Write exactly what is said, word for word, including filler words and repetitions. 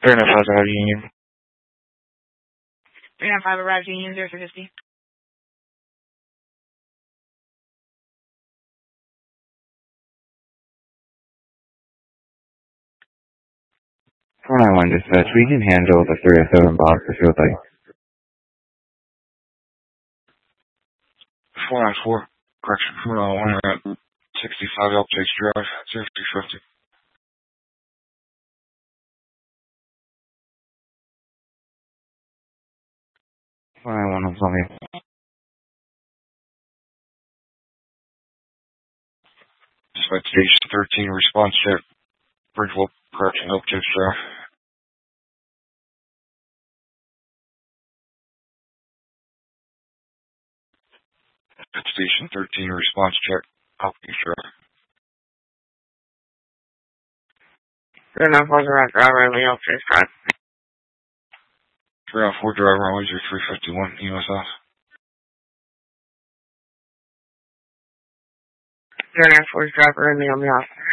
three nine five arrived Union. three nine five arrived Union, zero three fifty. four nine one dispatch, we can handle the three oh seven box if you would like. four nine four, correction, four nine one at sixty-five Elk Chase Drive, zero three fifty. four nine one, hold me. Dispatch Station thirteen, response check, Bridgeville, correction, Elk Chase Drive. Station thirteen, response check, Elk Chase Drive. three nine four arrived, driver, Elk Chase Drive. three nine four, driver, on laser three fifty-one, E M S off. three nine four driver, in the on the officer.